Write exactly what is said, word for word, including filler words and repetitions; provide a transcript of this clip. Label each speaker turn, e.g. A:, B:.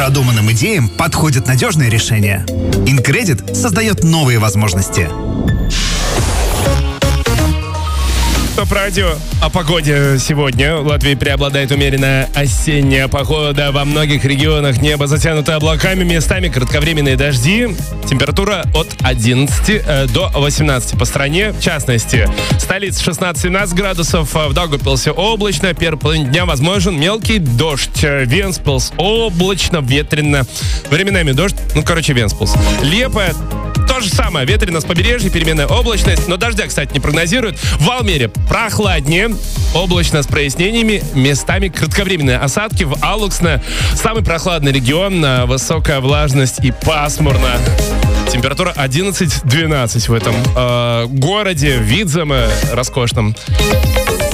A: Продуманным идеям подходит надежное решение. Incredit создает новые возможности.
B: Топ-радио о погоде сегодня. В Латвии преобладает умеренная осенняя погода. Во многих регионах небо затянуто облаками, местами кратковременные дожди. Температура от одиннадцати до восемнадцати по стране. В частности, столица шестнадцать-семнадцать градусов, в Даугавпилсе облачно, первый половине дня возможен мелкий дождь. Вентспилс облачно, ветрено. Временами дождь, ну, короче, Вентспилс. Лепо то же самое, ветрено с побережья, переменная облачность, но дождя, кстати, не прогнозируют. В Алмере прохладнее, облачно с прояснениями, местами кратковременные осадки. В Алуксне самый прохладный регион, высокая влажность и пасмурно. Температура одиннадцать-двенадцать в этом э, городе, Видземе роскошном.